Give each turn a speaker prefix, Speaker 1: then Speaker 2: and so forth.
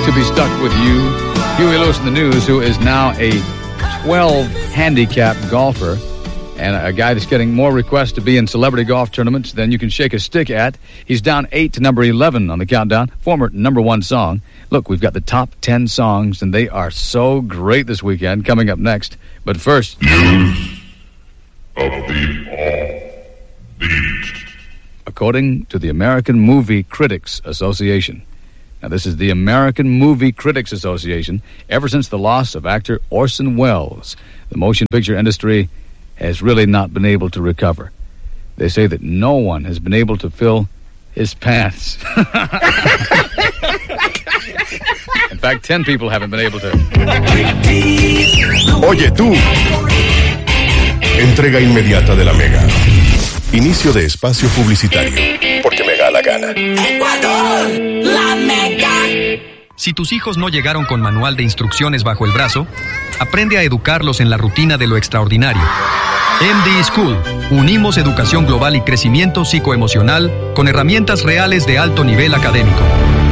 Speaker 1: to be stuck with you. Huey Lewis in the news, who is now a 12 handicap golfer and a guy that's getting more requests to be in celebrity golf tournaments than you can shake a stick at. He's down 8 to number 11 on the countdown. Former number 1 song. Look, we've got the top 10 songs, and they are so great this weekend coming up next. But first,
Speaker 2: News of the Offbeat.
Speaker 1: According to the American Movie Critics Association. Now, this is the American Movie Critics Association. Ever since the loss of actor Orson Welles, the motion picture industry has really not been able to recover. They say that no one has been able to fill his pants. In fact, 10 people haven't been able to.
Speaker 3: Oye, tú. Entrega inmediata de la Mega. Inicio de espacio publicitario. Porque me da la gana.
Speaker 4: ¡Ecuador! ¡La Mega!
Speaker 5: Si tus hijos no llegaron con manual de instrucciones bajo el brazo, aprende a educarlos en la rutina de lo extraordinario. MD School. Unimos educación global y crecimiento psicoemocional con herramientas reales de alto nivel académico.